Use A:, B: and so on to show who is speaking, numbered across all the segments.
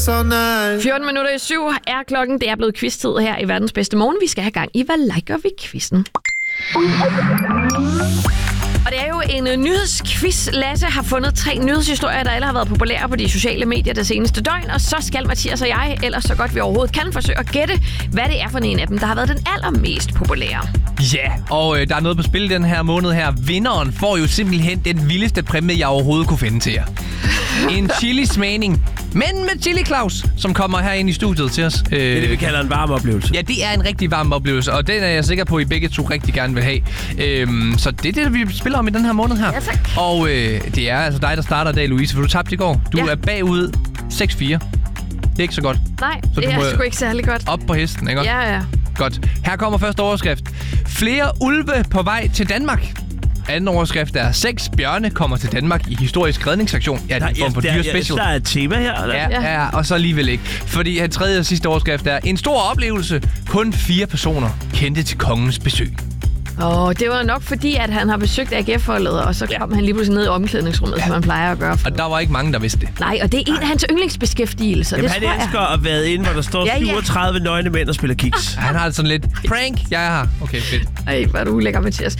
A: so nice.
B: 14 minutter i 7 er klokken. Det er blevet quiz-tid her i verdens bedste morgen. Vi skal have gang i, hvad liker vi quizzen? Og det er jo en nyhedsquiz. Lasse har fundet 3 nyhedshistorier, der alle har været populære på de sociale medier det seneste døgn. Og så skal Mathias og jeg, ellers så godt vi overhovedet kan, forsøge at gætte, hvad det er for en af dem, der har været den allermest populære.
C: Ja, og der er noget på spil den her måned her. Vinderen får jo simpelthen den vildeste præmie, jeg overhovedet kunne finde til jer. En chili-smagning, men med Chili Claus, som kommer her ind i studiet til os.
D: Det er det, vi kalder en varm oplevelse.
C: Ja, det er en rigtig varm oplevelse, og den er jeg sikker på, at I begge to rigtig gerne vil have. Så det er det, vi spiller om i den her måned her.
B: Ja, tak.
C: Og det er altså dig, der starter i dag, Louise, for du tabte i går. Du er bagud 6-4. Det er ikke så godt.
B: Nej,
C: så
B: det er sgu ikke særlig godt.
C: Op på hesten, ikke?
B: Ja.
C: Godt. Her kommer første overskrift. Flere ulve på vej til Danmark. Anden overskrift er 6 bjørne kommer til Danmark i historisk redningsaktion. Ja, det er en form for dyre special.
D: Der er et tema her, eller?
C: Ja, og så alligevel ikke. Fordi tredje og sidste overskrift er en stor oplevelse. Kun 4 personer kendte til kongens besøg.
B: Det var nok fordi, at han har besøgt AGF-holdet, og så kom han lige pludselig ned i omklædningsrummet, som han plejer at gøre.
C: Og der var ikke mange, der vidste det.
B: Nej, og det er en af hans yndlingsbeskæftigelser.
D: Jamen, han elsker at være inde, hvor der står 37 nøgne mænd og spiller kiks.
C: Han har det sådan lidt prank. Jeg er her. Okay, fedt.
B: Ej, hvor er du ulækker, Mathias.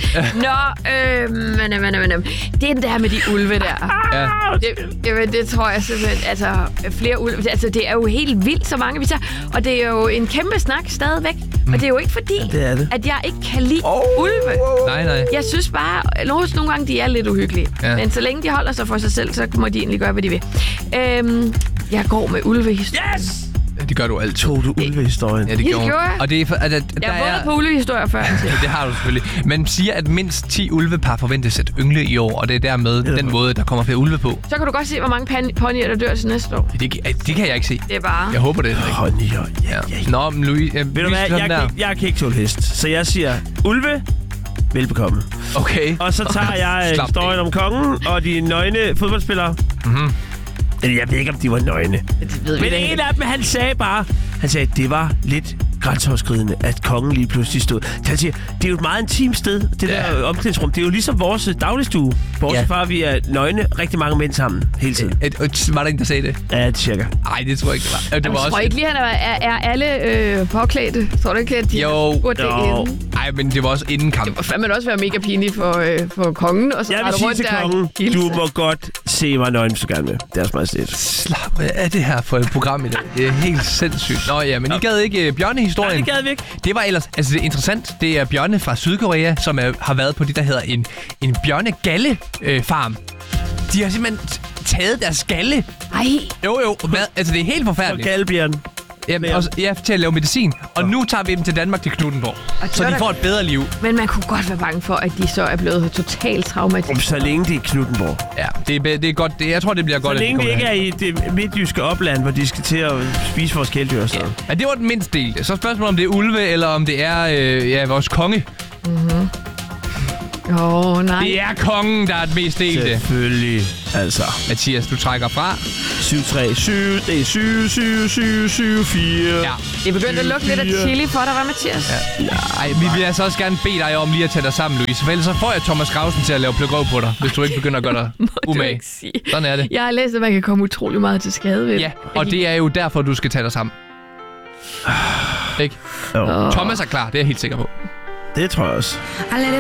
B: Det der med de ulve der.
C: Ja.
B: Det tror jeg simpelthen, altså flere ulve. Altså, det er jo helt vildt, så mange vi ser. Og det er jo en kæmpe snak stadigvæk. Og det er jo ikke fordi, at jeg ikke kan lide ulve.
C: Nej.
B: Jeg synes bare, nogle gange de er lidt uhyggelige. Ja. Men så længe de holder sig for sig selv, så må de egentlig gøre, hvad de vil. Jeg går med ulvehistorien.
D: Yes!
C: Det gør du altid.
D: Tog du ulvehistorien?
C: Ja, det gjorde jeg. Og det er,
B: jeg har vundet på ulvehistorier før.
C: Det har du selvfølgelig. Man siger, at mindst 10 ulvepar forventes at yngle i år, og det er dermed den måde, der kommer flere ulve på.
B: Så kan du godt se, hvor mange ponyer, der dør til næste år.
C: Det kan jeg ikke se.
B: Det er bare...
C: Jeg håber det.
D: Ponyer,
C: Nå, men Louise...
D: Ved du hvad, jeg kan ikke tåle hest, så jeg siger ulve, velbekomme.
C: Okay.
D: Og så tager jeg historien om kongen og de nøgne fodboldspillere.
C: Mhm.
D: Jeg ved ikke, om de var nøgne. Men en af dem, han sagde, at det var lidt grænseoverskridende, at kongen lige pludselig stod. Han siger, det er jo et meget intimt sted, det der omklædningsrum. Det er jo ligesom vores dagligstue. Bortset fra, vi er nøgne rigtig mange mænd sammen hele tiden.
C: Var der en, der sagde det?
D: Ja, cirka.
C: Nej, det tror jeg ikke, det var.
B: Jeg tror ikke lige, han er alle påklædte. Tror du ikke, at de burde det inden?
C: Nej, men det var også inden kamp.
B: Det må fandme også være mega pinligt for kongen. Og så
D: jeg vil sige til kongen, du må godt se mig nøgen, hvis du gerne vil. Det er også meget stedt.
C: Slap af det her for et program i dag. Det er helt sindssygt. Nå ja, men I gad ikke bjørnehistorien.
D: Nej, det gad vi ikke.
C: Det var ellers, altså det er interessant. Det er bjørne fra Sydkorea, som har været på det, der hedder en bjørnegalle-farm. De har simpelthen taget deres galle.
B: Ej.
C: Jo. Altså det er helt forfærdeligt.
D: Så gallebjørn.
C: Jamen, også, til at lave medicin. Og nu tager vi dem til Danmark til Knuthenborg. Så de får et bedre liv.
B: Men man kunne godt være bange for, at de så er blevet totalt traumatiseret.
D: Så længe det er Knuthenborg.
C: Ja, det er godt. Jeg tror, det bliver godt.
D: Så længe vi ikke er i det midtjyske opland, hvor de skal til at spise vores kæledyr.
C: Ja, det var den mindste del. Så spørgsmålet om det er ulve, eller om det er vores konge.
B: Mhm. Nej.
C: Det er kongen, der er det mest delte.
D: Selvfølgelig. Altså.
C: Mathias, du trækker fra.
D: 7-3-7. Det er 7-7-7-7-4.
C: Ja.
B: Det begyndte at lugte lidt af chili for dig, hvad, Mathias?
C: Ja. Ej, vi vil altså også gerne bede dig om lige at tage dig sammen, Louise. For ellers så får jeg Thomas Grausen til at lave pløkrøv på dig, hvis du ikke begynder at gøre dig umage. Sådan er det.
B: Jeg har læst, at man kan komme utrolig meget til skade ved.
C: Ja, og det er jo derfor, du skal tage dig sammen. Ikke? Thomas er klar, det er jeg helt sikker på.
D: Det tror jeg også.